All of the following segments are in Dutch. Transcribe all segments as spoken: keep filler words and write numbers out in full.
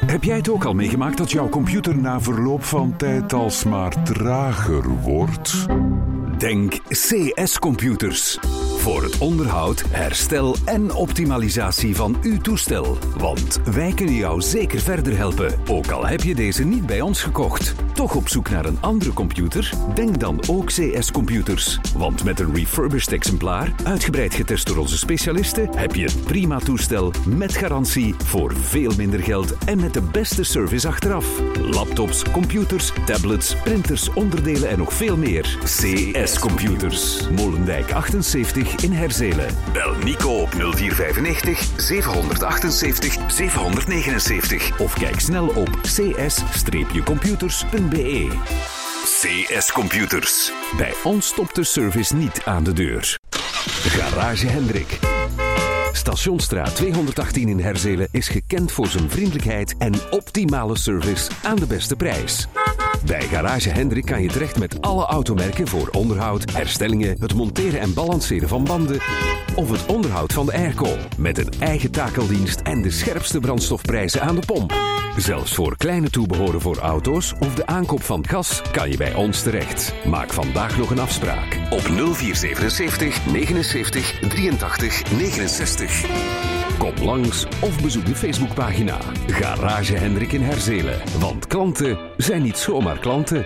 Heb jij het ook al meegemaakt dat jouw computer na verloop van tijd alsmaar trager wordt? Denk C S Computers. Voor het onderhoud, herstel en optimalisatie van uw toestel. Want wij kunnen jou zeker verder helpen, ook al heb je deze niet bij ons gekocht. Toch op zoek naar een andere computer? Denk dan ook C S Computers. Want met een refurbished exemplaar, uitgebreid getest door onze specialisten, heb je een prima toestel met garantie voor veel minder geld en met de beste service achteraf. Laptops, computers, tablets, printers, onderdelen en nog veel meer. C S Computers. Molendijk achtenzeventig in Herzelen. Bel Nico op nul vier vijf negen zeven acht zeven zeven negen zeven of kijk snel op c s computers punt b e. C S Computers. Bij ons stopt de service niet aan de deur. Garage Hendrik. Stationsstraat tweehonderdachttien in Herzelen is gekend voor zijn vriendelijkheid en optimale service aan de beste prijs. Bij Garage Hendrik kan je terecht met alle automerken voor onderhoud, herstellingen, het monteren en balanceren van banden of het onderhoud van de airco. Met een eigen takeldienst en de scherpste brandstofprijzen aan de pomp. Zelfs voor kleine toebehoren voor auto's of de aankoop van gas kan je bij ons terecht. Maak vandaag nog een afspraak op nul vier zeven zeven negenenzeventig drieëntachtig negenenzestig. Kom langs of bezoek de Facebookpagina Garage Hendrik in Herzelen. Want klanten zijn niet zomaar klanten.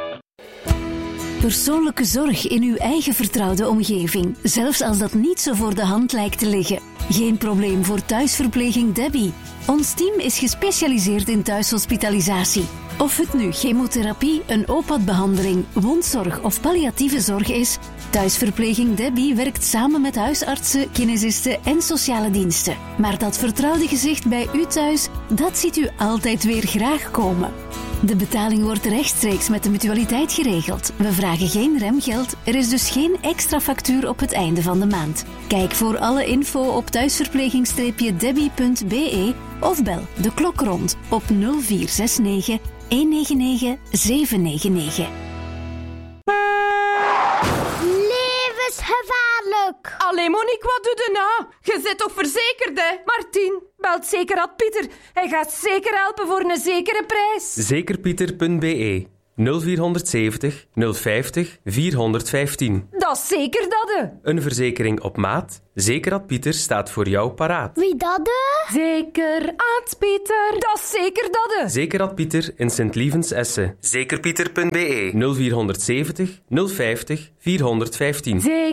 Persoonlijke zorg in uw eigen vertrouwde omgeving, zelfs als dat niet zo voor de hand lijkt te liggen. Geen probleem voor thuisverpleging Debbie. Ons team is gespecialiseerd in thuishospitalisatie. Of het nu chemotherapie, een O P A D-behandeling, wondzorg of palliatieve zorg is, thuisverpleging Debbie werkt samen met huisartsen, kinesisten en sociale diensten. Maar dat vertrouwde gezicht bij u thuis, dat ziet u altijd weer graag komen. De betaling wordt rechtstreeks met de mutualiteit geregeld. We vragen geen remgeld, er is dus geen extra factuur op het einde van de maand. Kijk voor alle info op thuisverpleging debbie punt b e of bel de klok rond op nul vier zes negen een negen negen zeven negen negen. Levensgevaarlijk! Allee Monique, wat doe je nou? Je zit toch verzekerd, hè? Martien, belt Zekerad Pieter. Hij gaat zeker helpen voor een zekere prijs. zekerpieter punt b e nul vier zeventig nul vijftig vierhonderdvijftien. Dat is zeker dat, hè? Een verzekering op maat. Zekerad Pieter staat voor jou paraat. Wie dat de? Zekerad Pieter. Dat is zeker dat, hè? Zekerad Pieter in Sint-Lievens Essen. zekerpieter punt b e nul vier zeventig nul vijftig vierhonderdvijftien.